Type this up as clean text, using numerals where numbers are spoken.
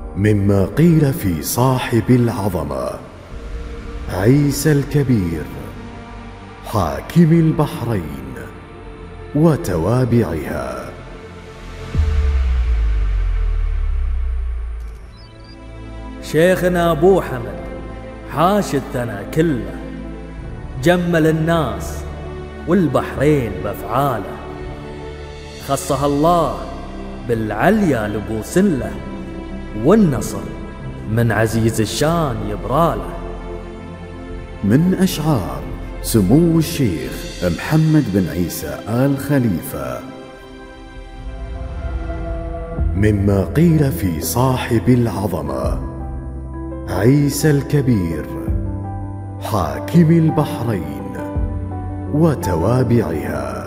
مما قيل في صاحب العظمة عيسى الكبير حاكم البحرين وتوابعها. شيخنا أبو حمد حاش الثنا كله، جمل الناس والبحرين بأفعاله، خصها الله بالعليا لبوسله، والنصر من عزيز الشان يبراله. من أشعار سمو الشيخ محمد بن عيسى آل خليفة. مما قيل في صاحب العظمة عيسى الكبير حاكم البحرين وتوابعها.